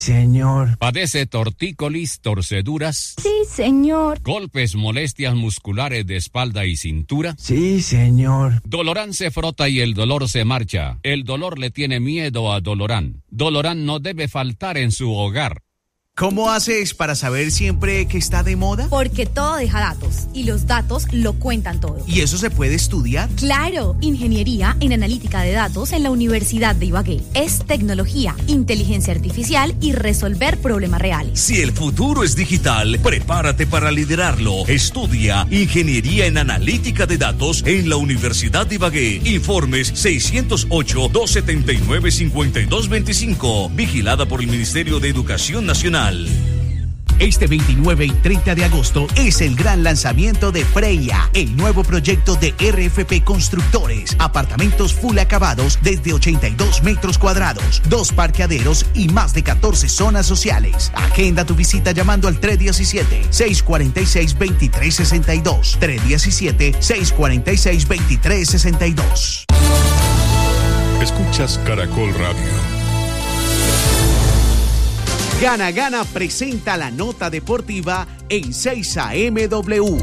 Señor. ¿Padece tortícolis, torceduras? Sí, señor. ¿Golpes, molestias musculares de espalda y cintura? Sí, señor. Dolorán se frota y el dolor se marcha. El dolor le tiene miedo a Dolorán. Dolorán no debe faltar en su hogar. ¿Cómo haces para saber siempre que está de moda? Porque todo deja datos y los datos lo cuentan todo. ¿Y eso se puede estudiar? ¡Claro! Ingeniería en analítica de datos en la Universidad de Ibagué. Es tecnología, inteligencia artificial y resolver problemas reales. Si el futuro es digital, prepárate para liderarlo. Estudia Ingeniería en Analítica de Datos en la Universidad de Ibagué. Informes 608-279-5225. Vigilada por el Ministerio de Educación Nacional. Este 29 y 30 de agosto es el gran lanzamiento de Freya, el nuevo proyecto de RFP Constructores. Apartamentos full acabados desde 82 metros cuadrados, 2 parqueaderos y más de 14 zonas sociales. Agenda tu visita llamando al 317-646-2362. 317-646-2362. Escuchas Caracol Radio. Gana Gana presenta la nota deportiva en 6am-W.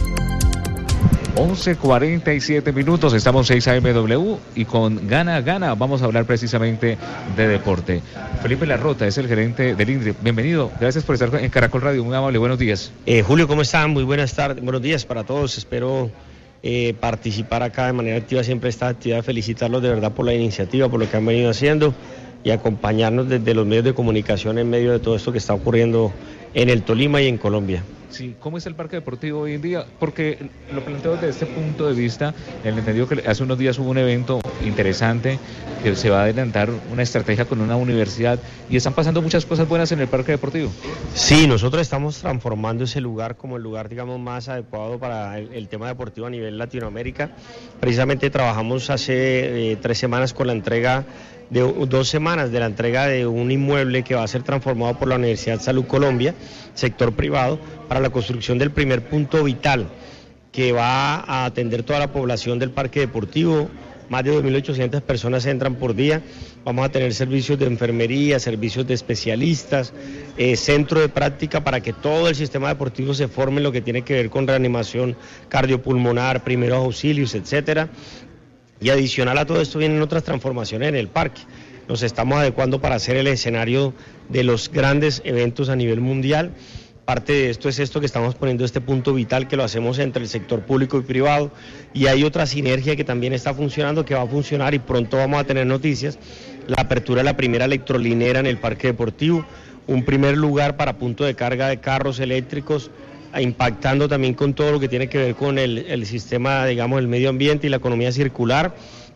11:47, estamos 6am-W y con Gana Gana vamos a hablar precisamente de deporte. Felipe Larrota es el gerente del INDRI. Bienvenido, gracias por estar en Caracol Radio, muy amable, buenos días. Julio, ¿cómo están? Muy buenas tardes, buenos días para todos, espero participar acá de manera activa siempre en esta actividad, felicitarlos de verdad por la iniciativa, por lo que han venido haciendo y acompañarnos desde los medios de comunicación en medio de todo esto que está ocurriendo en el Tolima y en Colombia. Sí, ¿cómo es el parque deportivo hoy en día? Porque lo planteo desde este punto de vista, en el entendido que hace unos días hubo un evento interesante, que se va a adelantar una estrategia con una universidad y están pasando muchas cosas buenas en el parque deportivo. Sí, nosotros estamos transformando ese lugar como el lugar, digamos, más adecuado para el tema deportivo a nivel Latinoamérica. Precisamente trabajamos hace 3 semanas con la entrega de 2 semanas de la entrega de un inmueble que va a ser transformado por la Universidad Salud Colombia, sector privado, para la construcción del primer punto vital que va a atender toda la población del parque deportivo. Más de 2.800 personas entran por día. Vamos a tener servicios de enfermería, servicios de especialistas, centro de práctica para que todo el sistema deportivo se forme en lo que tiene que ver con reanimación cardiopulmonar, primeros auxilios, etcétera. Y adicional a todo esto vienen otras transformaciones en el parque. Nos estamos adecuando para hacer el escenario de los grandes eventos a nivel mundial. Parte de esto es esto que estamos poniendo, este punto vital que lo hacemos entre el sector público y privado. Y hay otra sinergia que también está funcionando, que va a funcionar y pronto vamos a tener noticias. La apertura de la primera electrolinera en el parque deportivo, un primer lugar para punto de carga de carros eléctricos, impactando también con todo lo que tiene que ver con el sistema, digamos, el medio ambiente y la economía circular,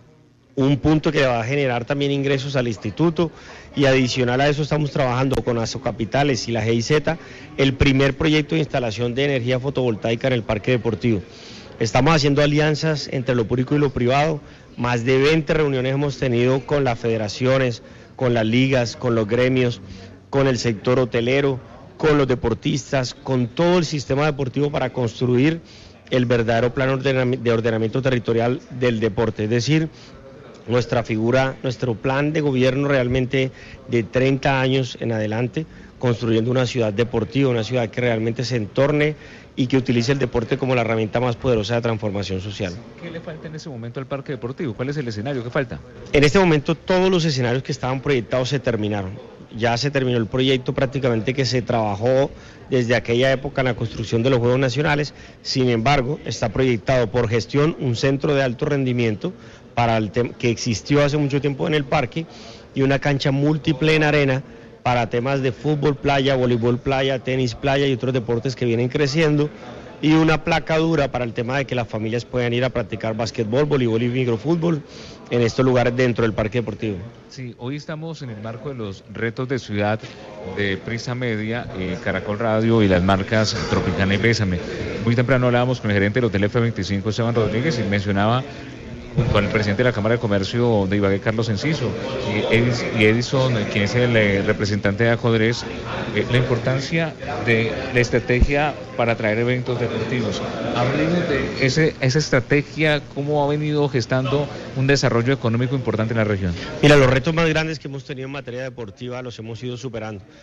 un punto que va a generar también ingresos al instituto, y adicional a eso estamos trabajando con Asocapitales y la GIZ, el primer proyecto de instalación de energía fotovoltaica en el parque deportivo. Estamos haciendo alianzas entre lo público y lo privado, más de 20 reuniones hemos tenido con las federaciones, con las ligas, con los gremios, con el sector hotelero, con los deportistas, con todo el sistema deportivo para construir el verdadero plan de ordenamiento territorial del deporte. Es decir, nuestra figura, nuestro plan de gobierno realmente de 30 años en adelante, construyendo una ciudad deportiva, una ciudad que realmente se entorne y que utilice el deporte como la herramienta más poderosa de transformación social. ¿Qué le falta en ese momento al parque deportivo? ¿Cuál es el escenario? ¿Qué falta? En este momento todos los escenarios que estaban proyectados se terminaron. Ya se terminó el proyecto prácticamente que se trabajó desde aquella época en la construcción de los Juegos Nacionales. Sin embargo, está proyectado por gestión un centro de alto rendimiento para que existió hace mucho tiempo en el parque y una cancha múltiple en arena para temas de fútbol playa, voleibol playa, tenis playa y otros deportes que vienen creciendo, y una placa dura para el tema de que las familias puedan ir a practicar básquetbol, voleibol y microfútbol en estos lugares dentro del parque deportivo. Sí, hoy estamos en el marco de los retos de ciudad de Prisa Media, Caracol Radio y las marcas Tropicana y Bésame. Muy temprano hablábamos con el gerente del Hotel F25, Esteban Rodríguez, y mencionaba con el presidente de la Cámara de Comercio de Ibagué, Carlos Enciso, y Edison, quien es el representante de Acodres, la importancia de la estrategia para traer eventos deportivos. Hablemos de esa estrategia, cómo ha venido gestando un desarrollo económico importante en la región. Mira, los retos más grandes que hemos tenido en materia deportiva los hemos ido superando.